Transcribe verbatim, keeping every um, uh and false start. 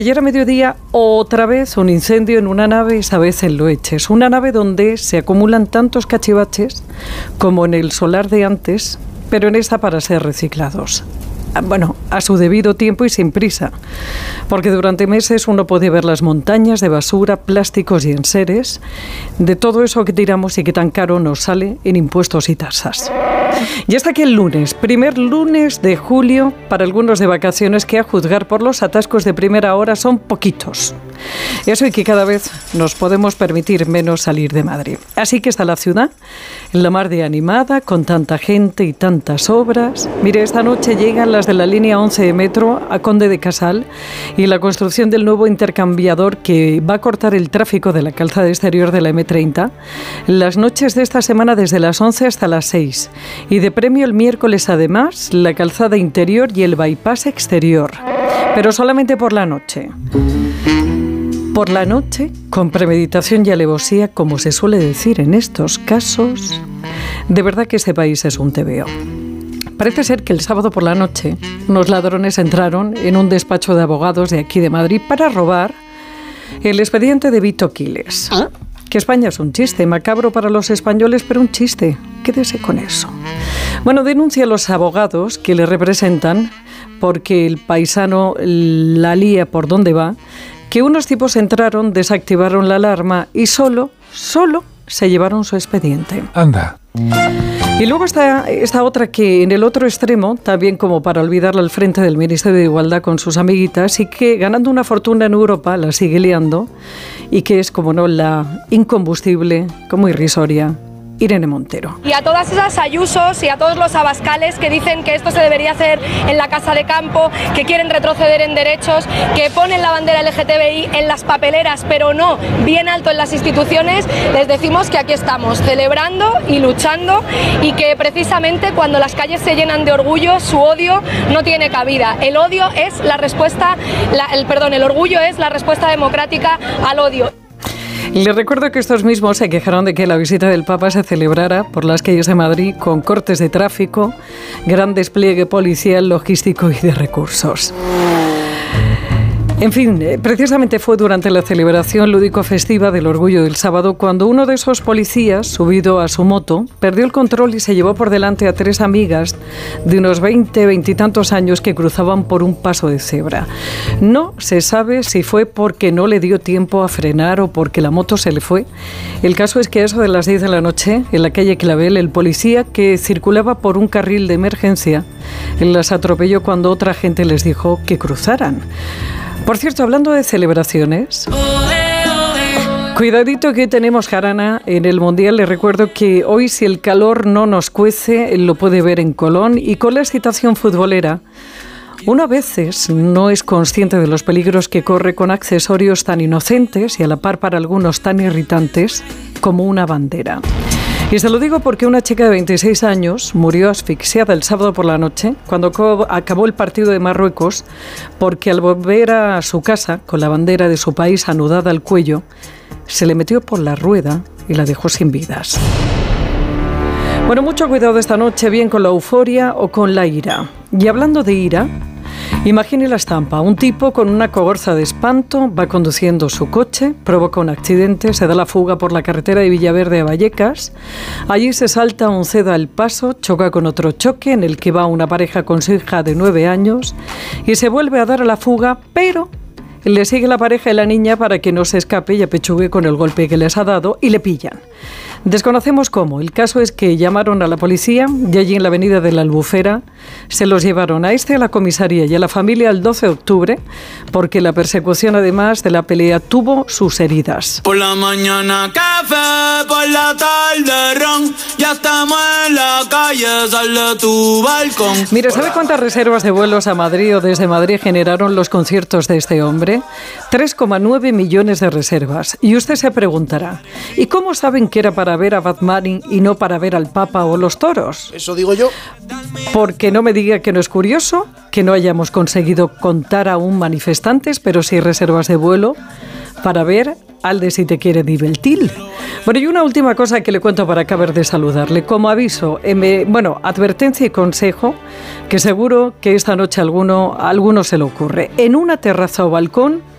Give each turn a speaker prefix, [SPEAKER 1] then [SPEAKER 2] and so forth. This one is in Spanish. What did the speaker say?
[SPEAKER 1] Ayer a mediodía, otra vez un incendio en una nave, esta vez en Loeches. Una nave donde se acumulan tantos cachivaches como en el solar de antes, pero en esta para ser reciclados. Bueno, a su debido tiempo y sin prisa, porque durante meses uno puede ver las montañas de basura, plásticos y enseres, de todo eso que tiramos y que tan caro nos sale en impuestos y tasas. Y hasta aquí el lunes, primer lunes de julio, para algunos de vacaciones que a juzgar por los atascos de primera hora son poquitos. Eso y que cada vez nos podemos permitir menos salir de Madrid. Así que está la ciudad, en la mar de animada, con tanta gente y tantas obras. Mire, esta noche llegan las de la línea once de metro a Conde de Casal y la construcción del nuevo intercambiador que va a cortar el tráfico de la calzada exterior de la eme treinta. Las noches de esta semana desde las once hasta las seis. Y de premio el miércoles además la calzada interior y el bypass exterior. Pero solamente por la noche. Por la noche, con premeditación y alevosía, como se suele decir en estos casos, de verdad que este país es un tebeo. Parece ser que el sábado por la noche unos ladrones entraron en un despacho de abogados de aquí de Madrid para robar el expediente de Vito Quiles. ¿Ah? Que España es un chiste, macabro para los españoles, pero un chiste. Quédese con eso. Bueno, denuncia a los abogados que le representan, porque el paisano la lía por donde va, que unos tipos entraron, desactivaron la alarma y solo, solo se llevaron su expediente.
[SPEAKER 2] Anda.
[SPEAKER 1] Y luego está esta otra que en el otro extremo, también como para olvidarla al frente del Ministerio de Igualdad con sus amiguitas, y que ganando una fortuna en Europa la sigue liando, y que es, como no, la incombustible, como irrisoria, Irene Montero.
[SPEAKER 3] Y a todas esas Ayusos y a todos los Abascales que dicen que esto se debería hacer en la Casa de Campo, que quieren retroceder en derechos, que ponen la bandera ele ge te be i en las papeleras, pero no bien alto en las instituciones, les decimos que aquí estamos, celebrando y luchando, y que precisamente cuando las calles se llenan de orgullo, su odio no tiene cabida. El odio es la respuesta, la, el, perdón, el orgullo es la respuesta democrática al odio.
[SPEAKER 1] Les recuerdo que estos mismos se quejaron de que la visita del Papa se celebrara por las calles de Madrid con cortes de tráfico, gran despliegue policial, logístico y de recursos. En fin, precisamente fue durante la celebración lúdico-festiva del Orgullo del sábado cuando uno de esos policías, subido a su moto, perdió el control y se llevó por delante a tres amigas de unos veinte, veintitantos años que cruzaban por un paso de cebra. No se sabe si fue porque no le dio tiempo a frenar o porque la moto se le fue. El caso es que a eso de las diez de la noche, en la calle Clavel, el policía que circulaba por un carril de emergencia las atropelló cuando otra gente les dijo que cruzaran. Por cierto, hablando de celebraciones, cuidadito que tenemos jarana en el Mundial. Les recuerdo que hoy, si el calor no nos cuece, lo puede ver en Colón. Y con la excitación futbolera, uno a veces no es consciente de los peligros que corre con accesorios tan inocentes y a la par para algunos tan irritantes como una bandera. Y se lo digo porque una chica de veintiséis años murió asfixiada el sábado por la noche cuando acabó el partido de Marruecos, porque al volver a su casa con la bandera de su país anudada al cuello, se le metió por la rueda y la dejó sin vidas. Bueno, mucho cuidado esta noche, bien con la euforia o con la ira. Y hablando de ira, imagine la estampa. Un tipo con una cogorza de espanto va conduciendo su coche, provoca un accidente, se da la fuga por la carretera de Villaverde a Vallecas. Allí se salta un ceda al paso, choca con otro choque en el que va una pareja con su hija de nueve años y se vuelve a dar a la fuga, pero le sigue la pareja y la niña para que no se escape y apechugue con el golpe que les ha dado y le pillan. Desconocemos cómo. El caso es que llamaron a la policía y allí en la avenida de la Albufera se los llevaron a este a la comisaría y a la familia el doce de octubre porque la persecución, además de la pelea, tuvo sus heridas.
[SPEAKER 4] Por la mañana café, por la tarde ron, ya estamos en la calle, sal de tu balcón.
[SPEAKER 1] Mire, ¿sabe cuántas reservas de vuelos a Madrid o desde Madrid generaron los conciertos de este hombre? tres coma nueve millones de reservas. Y usted se preguntará, ¿y cómo saben que era para ver a Bad Bunny y no para ver al Papa o los toros?
[SPEAKER 5] Eso digo yo.
[SPEAKER 1] Porque no me diga que no es curioso que no hayamos conseguido contar aún manifestantes, pero sí reservas de vuelo para ver al de Si te quiere divertir. Bueno, y una última cosa que le cuento para acabar de saludarle. Como aviso, eh, bueno, advertencia y consejo, que seguro que esta noche a alguno, a alguno se le ocurre. En una terraza o balcón,